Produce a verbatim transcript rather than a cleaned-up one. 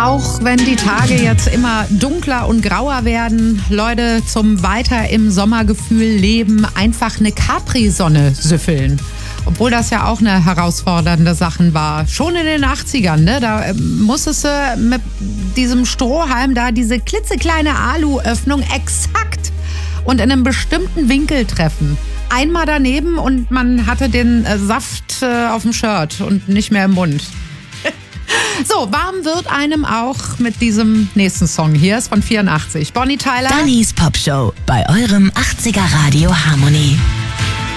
Auch wenn die Tage jetzt immer dunkler und grauer werden, Leute, zum weiter im Sommergefühl leben, einfach eine Capri-Sonne süffeln. Obwohl das ja auch eine herausfordernde Sache war. Schon in den achtzigern, ne? Da äh, musstest du mit diesem Strohhalm da diese klitzekleine Aluöffnung exakt und in einem bestimmten Winkel treffen. Einmal daneben und man hatte den äh, Saft äh, auf dem Shirt und nicht mehr im Mund. So, warm wird einem auch mit diesem nächsten Song hier, ist von vierundachtzig. Bonnie Tyler. Dannys Popshow bei eurem achtziger Radio Harmonie.